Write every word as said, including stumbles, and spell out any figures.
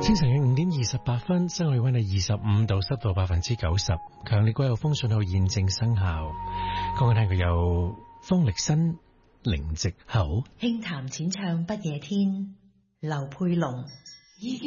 清晨嘅五點二十八分，室外氣溫係二十五度，濕度百分之九十，強烈季候風信號現正生效。講緊聽佢有方力申、凌夕後， 輕談淺唱不夜天，劉佩龍。